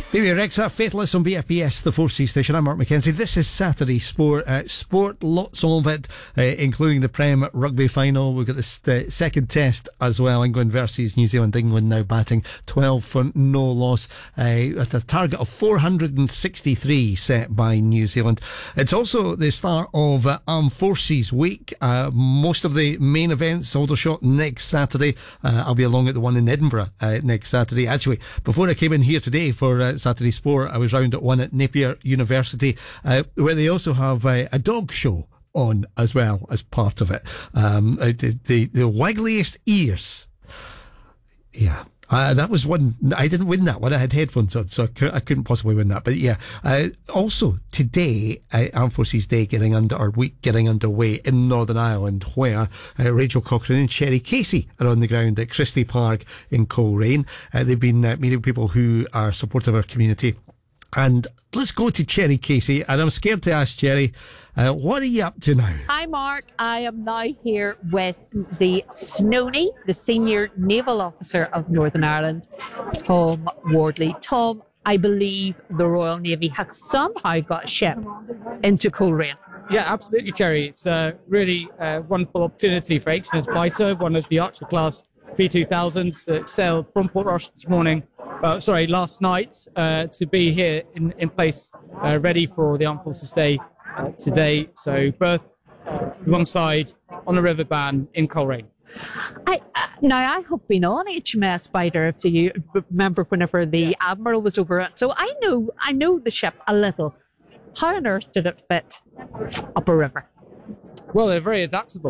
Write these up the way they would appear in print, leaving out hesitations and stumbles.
Baby Rexa, Faithless on BFBS, the 4C station. I'm Mark McKenzie. This is Saturday Sport. Sport, lots of it, including the Prem Rugby final. We've got this second test as well. England versus New Zealand. England now batting 12 for no loss, at a target of 463 set by New Zealand. It's also the start of Armed Forces Week. Most of the main events, Aldershot next Saturday. I'll be along at the one in Edinburgh next Saturday. Actually, before I came in here today for Saturday Sport, I was round at one at Napier University, where they also have a dog show on as well as part of it. The waggliest ears. Yeah. That was one. I didn't win that one. I had headphones on, so I couldn't possibly win that. But yeah, also today, Armed Forces Day week getting underway in Northern Ireland, where Rachel Cochrane and Cherry Casey are on the ground at Christie Park in Coleraine. They've been meeting people who are supportive of our community. And let's go to Cherry Casey, and I'm scared to ask Cherry, what are you up to now? Hi Mark, I am now here with the SNONI, the Senior Naval Officer of Northern Ireland, Tom Wardley. Tom, I believe the Royal Navy has somehow got a ship into Coleraine. Yeah, absolutely, Cherry. It's a really wonderful opportunity for HMS Biter, one of the Archer-class V2000s that sailed from Portrush this morning. Last night, to be here in place, ready for the Armed Forces Day today. So, berth alongside on the River Bann in Coleraine. I have been on HMS Biter, if you remember, whenever the Admiral was over it. So I know the ship a little. How on earth did it fit up a river? Well, they're very adaptable.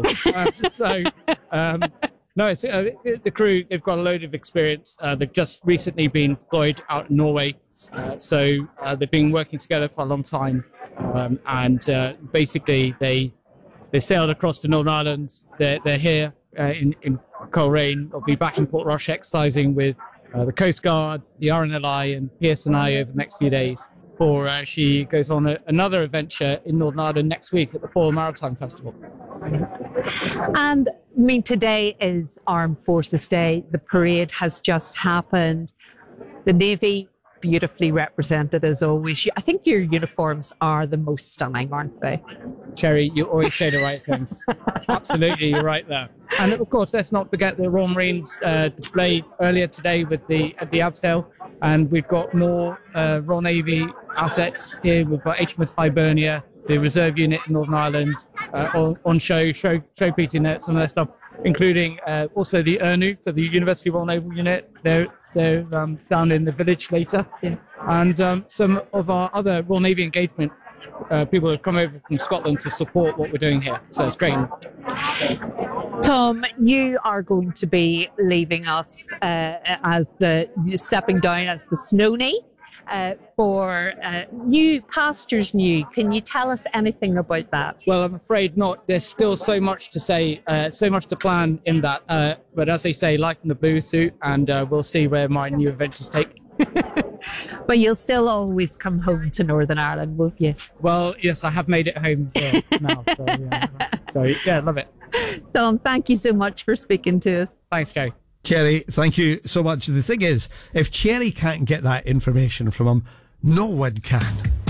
No, it's, the crew, they've got a load of experience. They've just recently been deployed out in Norway. So they've been working together for a long time. Basically, they sailed across to Northern Ireland. They're here in Coleraine. They'll be back in Portrush exercising with the Coast Guard, the RNLI and PSNI over the next few days. Before she goes on another adventure in Northern Ireland next week at the Foyle Maritime Festival. And I mean, today is Armed Forces Day. The parade has just happened. The Navy, beautifully represented as always. I think your uniforms are the most stunning, aren't they? Cherry, you always say the right things. Absolutely, you're right there. And of course, let's not forget the Royal Marines display earlier today with the Abseil. And we've got more Royal Navy assets here. We've got HMS Hibernia, the reserve unit in Northern Ireland, on showpiecing some of their stuff, including also the ERNU, so the University Royal Naval Unit. They're down in the village later. Yeah. And some of our other Royal Navy engagement people have come over from Scotland to support what we're doing here. So it's great. Tom, you are going to be leaving us stepping down as the SNONI for new pastures new. Can you tell us anything about that? Well, I'm afraid not. There's still so much to say, so much to plan in that. But as they say, life in the blue suit, and we'll see where my new adventures take. But you'll still always come home to Northern Ireland, won't you? Well, yes, I have made it home now. So yeah, love it. Tom, thank you so much for speaking to us. Thanks, Jay. Cherry, thank you so much. The thing is, if Cherry can't get that information from him, no one can.